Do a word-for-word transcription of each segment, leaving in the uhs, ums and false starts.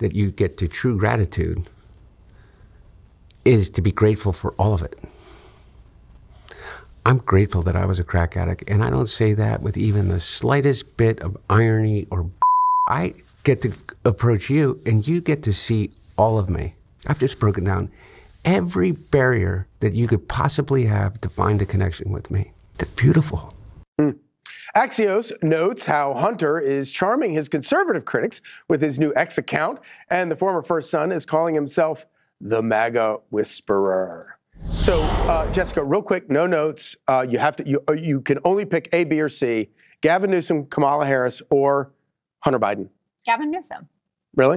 that you get to true gratitude is to be grateful for all of it. I'm grateful that I was a crack addict, and I don't say that with even the slightest bit of irony or I get to approach you, and you get to see all of me. I've just broken down every barrier that you could possibly have to find a connection with me. That's beautiful. Mm. Axios notes how Hunter is charming his conservative critics with his new X account, and the former first son is calling himself the MAGA Whisperer. So, uh, Jessica, real quick, no notes. Uh, you have to. You, you can only pick A, B, or C. Gavin Newsom, Kamala Harris, or Hunter Biden. Gavin Newsom. Really?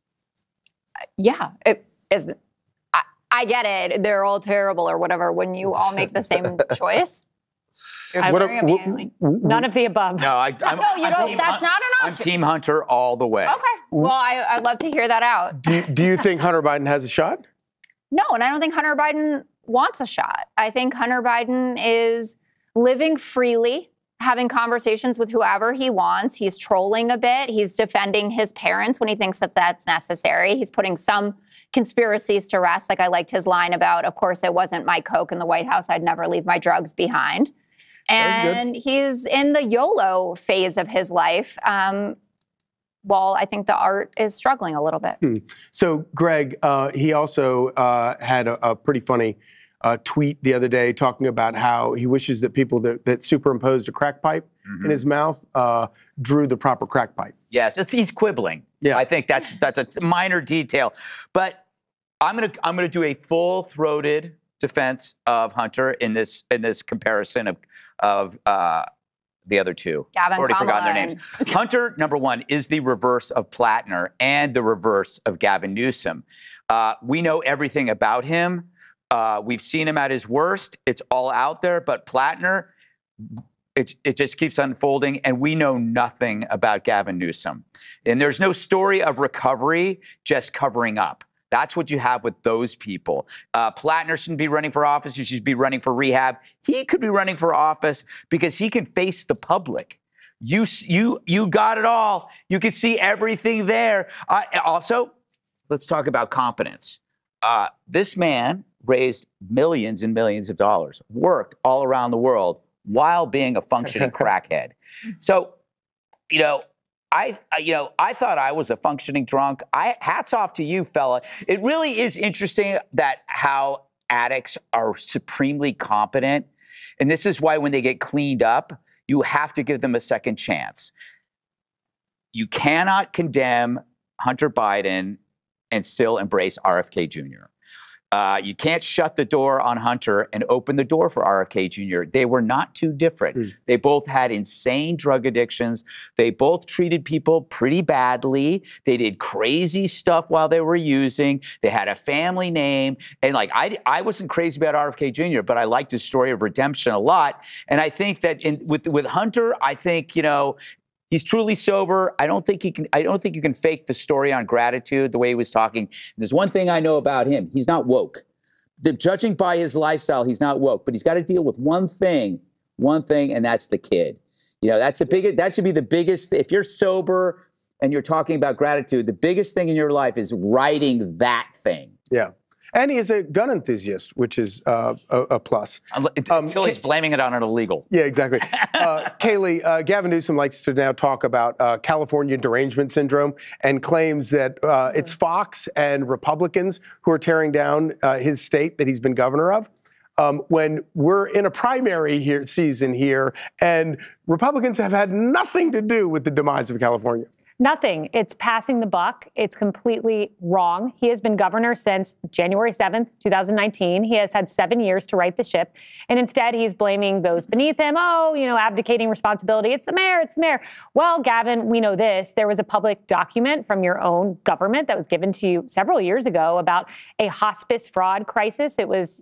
Uh, yeah. It is. I, I get it. They're all terrible or whatever. When you all make the same choice. I, what, a, what, none of the above. No, I, I'm, no, you I'm don't. team, That's not an option. I'm Team Hunter all the way. Okay. Well, I, I'd love to hear that out. Do you, do you think Hunter Biden has a shot? No, and I don't think Hunter Biden wants a shot. I think Hunter Biden is living freely, having conversations with whoever he wants. He's trolling a bit. He's defending his parents when he thinks that that's necessary. He's putting some conspiracies to rest. Like I liked his line about, of course, it wasn't my Coke in the White House. I'd never leave my drugs behind. And he's in the YOLO phase of his life. Um, well, I think the art is struggling a little bit. Hmm. So, Greg, uh, he also uh, had a, a pretty funny uh, tweet the other day talking about how he wishes that people that, that superimposed a crack pipe mm-hmm. in his mouth uh, drew the proper crack pipe. Yes, it's, he's quibbling. Yeah, I think that's that's a minor detail, but I'm gonna I'm gonna do a full-throated defense of Hunter in this in this comparison of of uh, the other two. Gavin, I've already Kamala forgotten their names. Hunter, number one, is the reverse of Plattner and the reverse of Gavin Newsom. Uh, we know everything about him. Uh, we've seen him at his worst. It's all out there. But Plattner, it, it just keeps unfolding, and we know nothing about Gavin Newsom. And there's no story of recovery, just covering up. That's what you have with those people. Uh, Plattner shouldn't be running for office. He should be running for rehab. He could be running for office because he can face the public. You, you, you got it all. You can see everything there. Uh, also, let's talk about competence. Uh, this man raised millions and millions of dollars, worked all around the world while being a functioning crackhead. So, you know, I, you know, I thought I was a functioning drunk. I hats off to you, fella. It really is interesting that how addicts are supremely competent. And this is why when they get cleaned up, you have to give them a second chance. You cannot condemn Hunter Biden and still embrace R F K Junior Uh, you can't shut the door on Hunter and open the door for R F K Junior They were not too different. Mm. They both had insane drug addictions. They both treated people pretty badly. They did crazy stuff while they were using. They had a family name. And like, I, I wasn't crazy about R F K Junior, but I liked his story of redemption a lot. And I think that in, with, with Hunter, I think, you know, he's truly sober. I don't think he can. I don't think you can fake the story on gratitude the way he was talking. And there's one thing I know about him: he's not woke. The, judging by his lifestyle, he's not woke. But he's got to deal with one thing, one thing, and that's the kid. You know, that's a big. That should be the biggest. If you're sober and you're talking about gratitude, the biggest thing in your life is writing that thing. Yeah. And he is a gun enthusiast, which is uh, a, a plus. Until um, he's blaming it on an illegal. Yeah, exactly. uh, Kayleigh, uh, Gavin Newsom likes to now talk about uh, California derangement syndrome and claims that uh, it's Fox and Republicans who are tearing down uh, his state that he's been governor of. Um, when we're in a primary here, season here, and Republicans have had nothing to do with the demise of California. Nothing. It's passing the buck. It's completely wrong. He has been governor since January seventh, twenty nineteen. He has had seven years to right the ship. And instead, he's blaming those beneath him. Oh, you know, abdicating responsibility. It's the mayor. It's the mayor. Well, Gavin, we know this. There was a public document from your own government that was given to you several years ago about a hospice fraud crisis. It was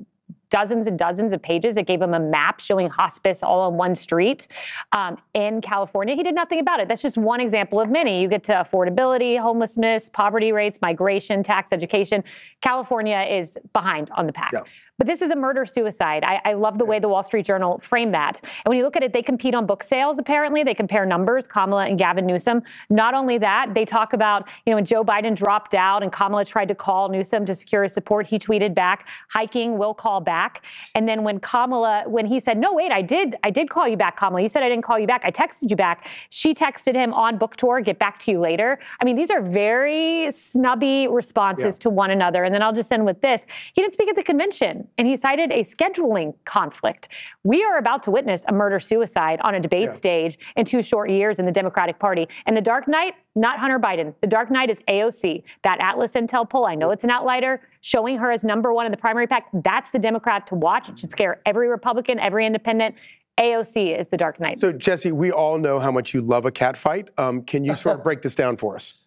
dozens and dozens of pages. It gave him a map showing hospice all on one street um, in California. He did nothing about it. That's just one example of many. You get to affordability, homelessness, poverty rates, migration, tax, education. California is behind on the pack. Yeah. But this is a murder-suicide. I, I love the way the Wall Street Journal framed that. And when you look at it, they compete on book sales, apparently. They compare numbers, Kamala and Gavin Newsom. Not only that, they talk about, you know, when Joe Biden dropped out and Kamala tried to call Newsom to secure his support, he tweeted back, hiking, will call back. And then when Kamala, when he said, no, wait, I did, I did call you back, Kamala. You said I didn't call you back. I texted you back. She texted him on book tour, get back to you later. I mean, these are very snubby responses yeah. to one another. And then I'll just end with this. He didn't speak at the convention. And he cited a scheduling conflict. We are about to witness a murder-suicide on a debate yeah. stage in two short years in the Democratic Party. And the Dark Knight, not Hunter Biden. The Dark Knight is A O C. That Atlas Intel poll, I know it's an outlier, showing her as number one in the primary pack. That's the Democrat to watch. It should scare every Republican, every independent. A O C is the Dark Knight. So, Jesse, we all know how much you love a cat fight. Um, can you sort of break this down for us?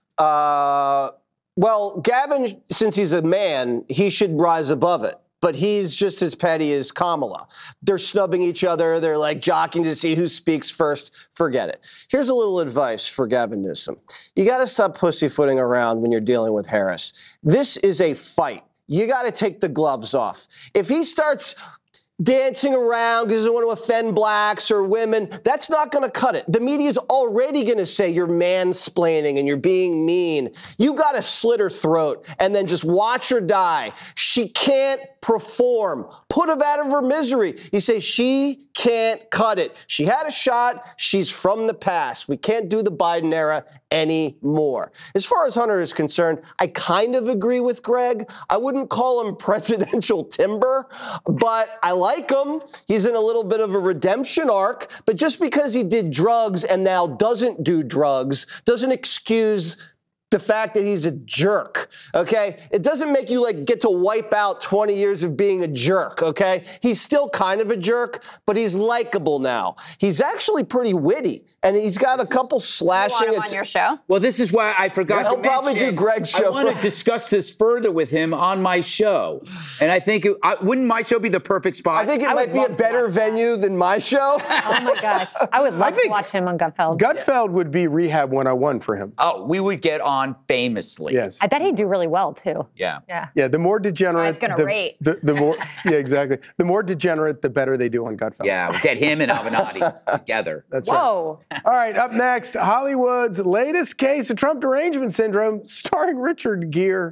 Uh, well, Gavin, since he's a man, he should rise above it. But he's just as petty as Kamala. They're snubbing each other. They're like jockeying to see who speaks first. Forget it. Here's a little advice for Gavin Newsom. You got to stop pussyfooting around when you're dealing with Harris. This is a fight. You got to take the gloves off. If he starts dancing around because he doesn't want to offend blacks or women, that's not going to cut it. The media is already going to say you're mansplaining and you're being mean. You got to slit her throat and then just watch her die. She can't perform. Put her out of her misery. You say she can't cut it. She had a shot. She's from the past. We can't do the Biden era anymore. As far as Hunter is concerned, I kind of agree with Greg. I wouldn't call him presidential timber, but I like him. He's in a little bit of a redemption arc, but just because he did drugs and now doesn't do drugs doesn't excuse the fact that he's a jerk, okay? It doesn't make you, like, get to wipe out twenty years of being a jerk, okay? He's still kind of a jerk, but he's likable now. He's actually pretty witty, and he's got a couple slashing... You want him on your show? Well, this is why I forgot yeah, to he'll probably mention, do Greg's show. I want to discuss this further with him on my show. And I think, it, I, wouldn't my show be the perfect spot? I think it I might be a better venue than my show. Oh, my gosh. I would love I to watch him on Gutfeld. Gutfeld yeah. would be Rehab one oh one for him. Oh, we would get on famously. Yes. I bet he'd do really well, too. Yeah. Yeah. Yeah, the more degenerate... He's going to the, rate. The, the more, yeah, exactly. The more degenerate, the better they do on Gutfeld. Yeah, we'll get him and Avenatti together. That's Whoa. right. All right, up next, Hollywood's latest case of Trump derangement syndrome, starring Richard Gere.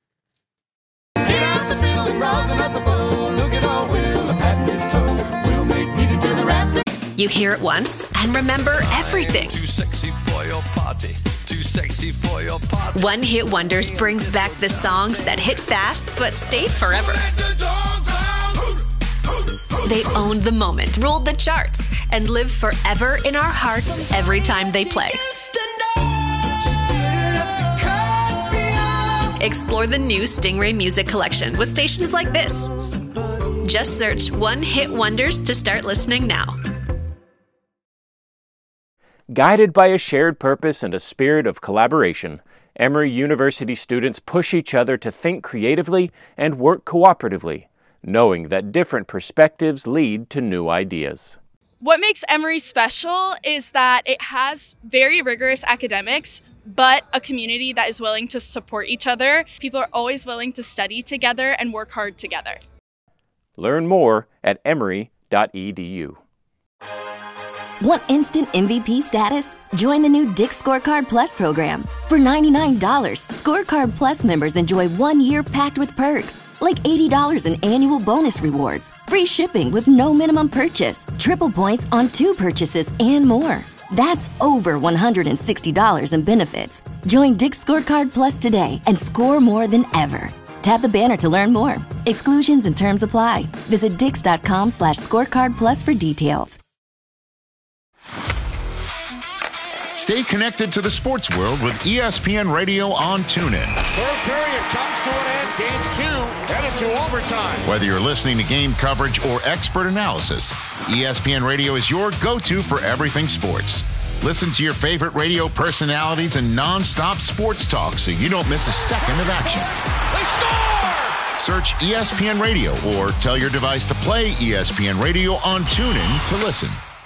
Get out the fiddle and rosin up the bow. Look at all Will of patting his toe. We'll make music to the rafter. You hear it once and remember everything. Too sexy for your party. Too sexy for your party. One Hit Wonders brings back the songs that hit fast but stayed forever. They owned the moment, ruled the charts, and live forever in our hearts every time they play. Explore the new Stingray Music Collection with stations like this. Just search One Hit Wonders to start listening now. Guided by a shared purpose and a spirit of collaboration, Emory University students push each other to think creatively and work cooperatively, knowing that different perspectives lead to new ideas. What makes Emory special is that it has very rigorous academics, but a community that is willing to support each other. People are always willing to study together and work hard together. Learn more at emory dot e d u. Want instant M V P status? Join the new Dick's Scorecard Plus program. For ninety-nine dollars, Scorecard Plus members enjoy one year packed with perks, like eighty dollars in annual bonus rewards, free shipping with no minimum purchase, triple points on two purchases, and more. That's over one hundred sixty dollars in benefits. Join Dick's Scorecard Plus today and score more than ever. Tap the banner to learn more. Exclusions and terms apply. Visit dix.com slash scorecard plus for details. Stay connected to the sports world with E S P N Radio on TuneIn. Third period comes to an end. Game two headed to overtime. Whether you're listening to game coverage or expert analysis, E S P N Radio is your go-to for everything sports. Listen to your favorite radio personalities and non-stop sports talk so you don't miss a second of action. They score! Search E S P N Radio or tell your device to play E S P N Radio on TuneIn to listen.